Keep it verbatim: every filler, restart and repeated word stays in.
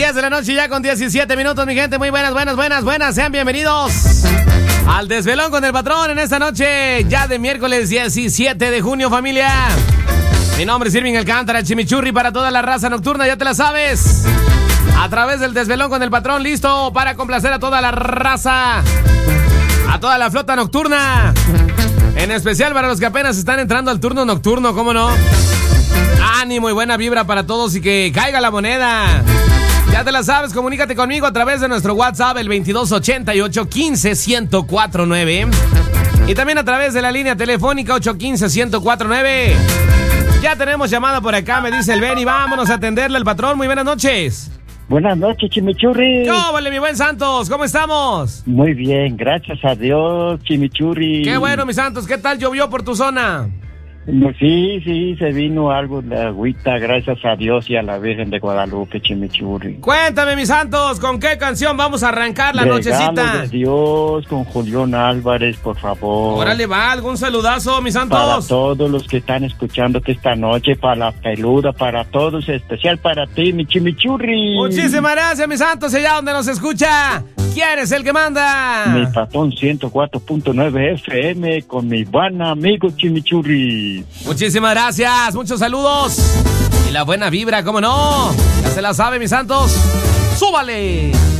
diez de la noche ya con diecisiete minutos, mi gente. Muy buenas, buenas, buenas, buenas. Sean bienvenidos al Desvelón con el Patrón en esta noche ya de miércoles diecisiete de junio, familia. Mi nombre es Irving Alcántara, el Chimichurri para toda la raza nocturna, ya te la sabes. A través del Desvelón con el Patrón, listo para complacer a toda la raza, a toda la flota nocturna. En especial para los que apenas están entrando al turno nocturno, ¿cómo no? Ánimo y buena vibra para todos y que caiga la moneda. Ya te la sabes, comunícate conmigo a través de nuestro WhatsApp, el veintidós ochenta y ocho, quince, ciento cuatro nueve. Y también a través de la línea telefónica ocho uno cinco, ciento cuatro nueve. Ya tenemos llamada por acá, me dice el Benny. Vámonos a atenderle al Patrón. Muy buenas noches. Buenas noches, Chimichurri. ¿Cómo vale, mi buen Santos? ¿Cómo estamos? Muy bien, gracias a Dios, Chimichurri. Qué bueno, mi Santos. ¿Qué tal llovió por tu zona? Sí, sí, se vino algo de agüita, gracias a Dios y a la Virgen de Guadalupe, Chimichurri. Cuéntame, mis Santos, ¿con qué canción vamos a arrancar la Regalos nochecita? de Dios con Julián Álvarez, por favor. Órale, va, algún saludazo, mis Santos. Para todos los que están escuchando que esta noche, para la peluda, para todos, especial para ti, mi Chimichurri. Muchísimas gracias, mis Santos, allá donde nos escucha. ¿Quién es el que manda? Mi Patrón ciento cuatro punto nueve F M con mi buen amigo Chimichurri. Muchísimas gracias, muchos saludos. Y la buena vibra, ¿cómo no? Ya se la sabe, mis Santos. ¡Súbale!